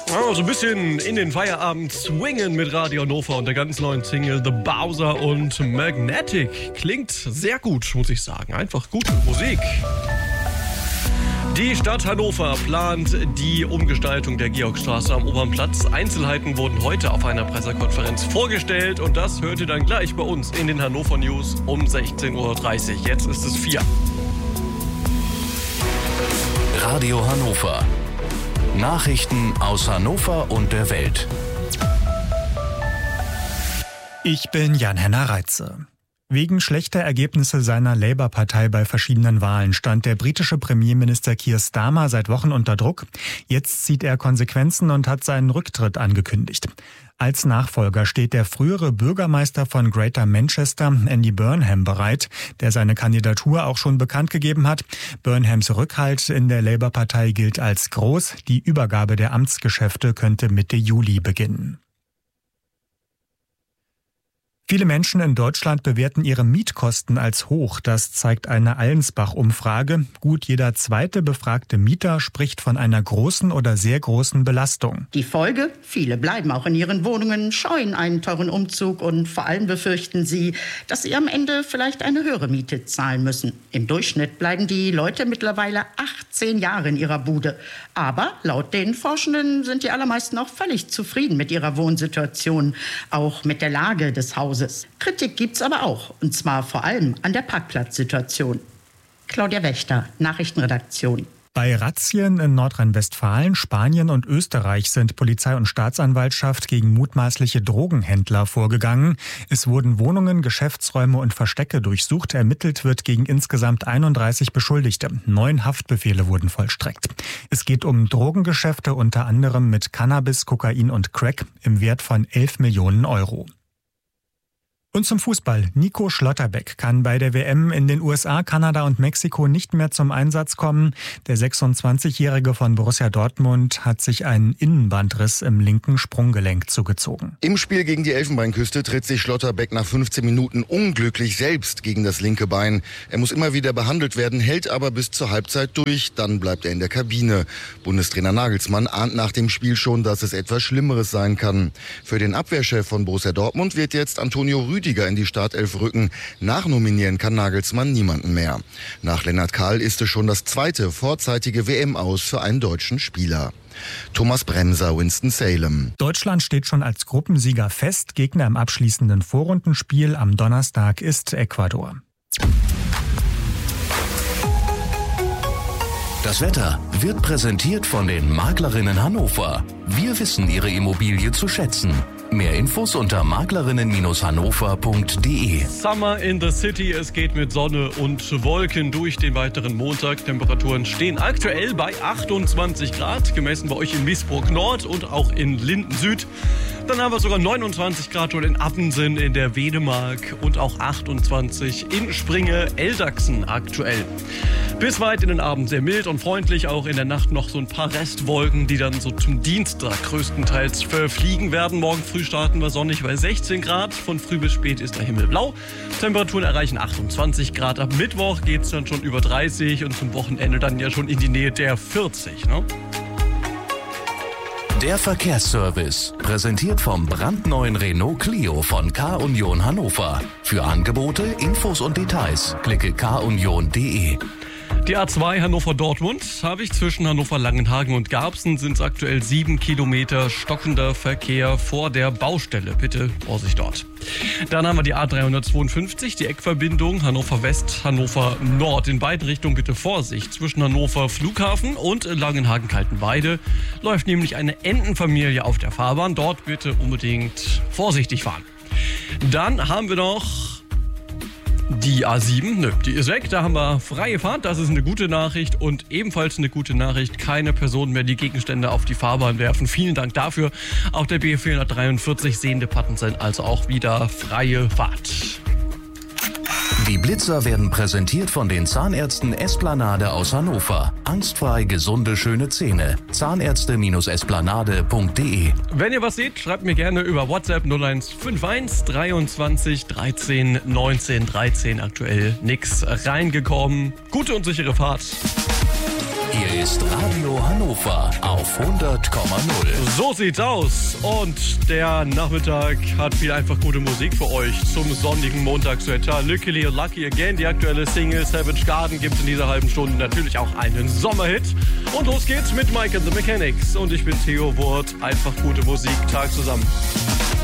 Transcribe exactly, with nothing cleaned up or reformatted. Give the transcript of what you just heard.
Oh, so ein bisschen in den Feierabend swingen mit Radio Hannover und der ganz neuen Single The Bowser und Magnetic. Klingt sehr gut, muss ich sagen. Einfach gute Musik. Die Stadt Hannover plant die Umgestaltung der Georgstraße am Opernplatz. Einzelheiten wurden heute auf einer Pressekonferenz vorgestellt und das hört ihr dann gleich bei uns in den Hannover News um sechzehn Uhr dreißig. Jetzt ist es vier. Radio Hannover. Nachrichten aus Hannover und der Welt. Ich bin Jan-Henner Reitze. Wegen schlechter Ergebnisse seiner Labour-Partei bei verschiedenen Wahlen stand der britische Premierminister Keir Starmer seit Wochen unter Druck. Jetzt zieht er Konsequenzen und hat seinen Rücktritt angekündigt. Als Nachfolger steht der frühere Bürgermeister von Greater Manchester, Andy Burnham, bereit, der seine Kandidatur auch schon bekannt gegeben hat. Burnhams Rückhalt in der Labour-Partei gilt als groß. Die Übergabe der Amtsgeschäfte könnte Mitte Juli beginnen. Viele Menschen in Deutschland bewerten ihre Mietkosten als hoch. Das zeigt eine Allensbach-Umfrage. Gut jeder zweite befragte Mieter spricht von einer großen oder sehr großen Belastung. Die Folge? Viele bleiben auch in ihren Wohnungen, scheuen einen teuren Umzug und vor allem befürchten sie, dass sie am Ende vielleicht eine höhere Miete zahlen müssen. Im Durchschnitt bleiben die Leute mittlerweile achtzehn Jahre in ihrer Bude. Aber laut den Forschenden sind die allermeisten auch völlig zufrieden mit ihrer Wohnsituation, auch mit der Lage des Hauses. Kritik gibt's aber auch, und zwar vor allem an der Parkplatzsituation. Claudia Wächter, Nachrichtenredaktion. Bei Razzien in Nordrhein-Westfalen, Spanien und Österreich sind Polizei und Staatsanwaltschaft gegen mutmaßliche Drogenhändler vorgegangen. Es wurden Wohnungen, Geschäftsräume und Verstecke durchsucht. Ermittelt wird gegen insgesamt einunddreißig Beschuldigte. Neun Haftbefehle wurden vollstreckt. Es geht um Drogengeschäfte unter anderem mit Cannabis, Kokain und Crack im Wert von elf Millionen Euro. Und zum Fußball. Nico Schlotterbeck kann bei der W M in den U S A, Kanada und Mexiko nicht mehr zum Einsatz kommen. Der sechsundzwanzigjährige von Borussia Dortmund hat sich einen Innenbandriss im linken Sprunggelenk zugezogen. Im Spiel gegen die Elfenbeinküste tritt sich Schlotterbeck nach fünfzehn Minuten unglücklich selbst gegen das linke Bein. Er muss immer wieder behandelt werden, hält aber bis zur Halbzeit durch. Dann bleibt er in der Kabine. Bundestrainer Nagelsmann ahnt nach dem Spiel schon, dass es etwas Schlimmeres sein kann. Für den Abwehrchef von Borussia Dortmund wird jetzt Antonio Rüdiger in die Startelf rücken. Nachnominieren kann Nagelsmann niemanden mehr. Nach Lennart Kahl ist es schon das zweite vorzeitige W M-Aus für einen deutschen Spieler. Thomas Bremser, Winston-Salem. Deutschland steht schon als Gruppensieger fest. Gegner im abschließenden Vorrundenspiel am Donnerstag ist Ecuador. Das Wetter wird präsentiert von den Maklerinnen Hannover. Wir wissen Ihre Immobilie zu schätzen. Mehr Infos unter maklerinnen hannover punkt de. Summer in the City. Es geht mit Sonne und Wolken durch den weiteren Montag. Temperaturen stehen aktuell bei achtundzwanzig Grad, gemessen bei euch in Miesburg Nord und auch in Linden Süd. Dann haben wir sogar neunundzwanzig Grad schon in Appensen, in der Wedemark und auch achtundzwanzig in Springe-Eldachsen aktuell. Bis weit in den Abend sehr mild und freundlich, auch in der Nacht noch so ein paar Restwolken, die dann so zum Dienstag größtenteils verfliegen werden. Morgen früh starten wir sonnig bei sechzehn Grad, von früh bis spät ist der Himmel blau. Temperaturen erreichen achtundzwanzig Grad, ab Mittwoch geht es dann schon über dreißig und zum Wochenende dann ja schon in die Nähe der vierzig. Ne? Der Verkehrsservice, präsentiert vom brandneuen Renault Clio von K-Union Hannover. Für Angebote, Infos und Details klicke k union punkt de. Die A zwei Hannover-Dortmund habe ich zwischen Hannover-Langenhagen und Garbsen sind es aktuell sieben Kilometer stockender Verkehr vor der Baustelle. Bitte Vorsicht dort. Dann haben wir die A dreihundertzweiundfünfzig, die Eckverbindung Hannover West, Hannover Nord. In beiden Richtungen bitte Vorsicht. Zwischen Hannover Flughafen und Langenhagen-Kaltenweide läuft nämlich eine Entenfamilie auf der Fahrbahn. Dort bitte unbedingt vorsichtig fahren. Dann haben wir noch die A sieben, nö, die ist weg, da haben wir freie Fahrt, das ist eine gute Nachricht und ebenfalls eine gute Nachricht, keine Personen mehr die Gegenstände auf die Fahrbahn werfen. Vielen Dank dafür. Auch der B vierhundertdreiundvierzig sehende Patten sind also auch wieder freie Fahrt. Die Blitzer werden präsentiert von den Zahnärzten Esplanade aus Hannover. Angstfrei gesunde, schöne Zähne. Zahnärzte Esplanade punkt de. Wenn ihr was seht, schreibt mir gerne über WhatsApp null eins fünf eins dreiundzwanzig dreizehn neunzehn dreizehn. Aktuell nix reingekommen. Gute und sichere Fahrt. Hier ist Radio Hannover auf hundert Komma null. So sieht's aus. Und der Nachmittag hat viel einfach gute Musik für euch zum sonnigen Montagswetter. Luckily und Lucky Again, die aktuelle Single Savage Garden, gibt's in dieser halben Stunde natürlich auch einen Sommerhit. Und los geht's mit Mike and the Mechanics. Und ich bin Theo Wurt. Einfach gute Musik, Tag zusammen.